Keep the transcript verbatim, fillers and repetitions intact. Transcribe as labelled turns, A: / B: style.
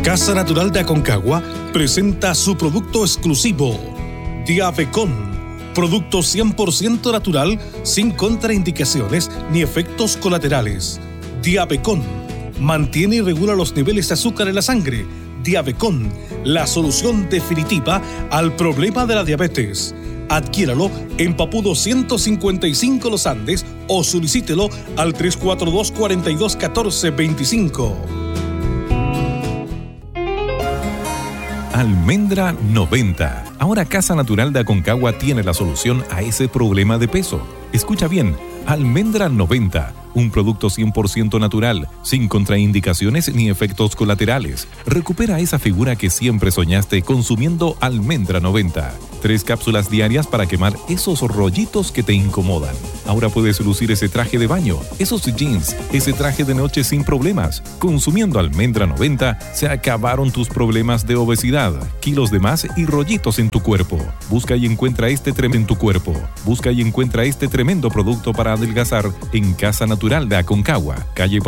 A: Casa Natural de Aconcagua presenta su producto exclusivo, Diabecon, producto cien por ciento natural, sin contraindicaciones ni efectos colaterales. Diabecon mantiene y regula los niveles de azúcar en la sangre. Diabecon, la solución definitiva al problema de la diabetes. Adquiéralo en Papudo ciento cincuenta y cinco Los Andes o solicítelo al tres cuatro dos, cuatro dos uno cuatro, dos cinco.
B: Almendra noventa. Ahora Casa Natural de Aconcagua tiene la solución a ese problema de peso. Escucha bien, Almendra noventa, un producto cien por ciento natural, sin contraindicaciones ni efectos colaterales. Recupera esa figura que siempre soñaste consumiendo Almendra noventa. Tres cápsulas diarias para quemar esos rollitos que te incomodan. Ahora puedes lucir ese traje de baño, esos jeans, ese traje de noche sin problemas. Consumiendo Almendra noventa, se acabaron tus problemas de obesidad, kilos de más y rollitos en tu cuerpo. Busca y encuentra este tremendo en tu cuerpo. Busca y encuentra este tremendo producto para adelgazar en Casa Natural de Aconcagua, calle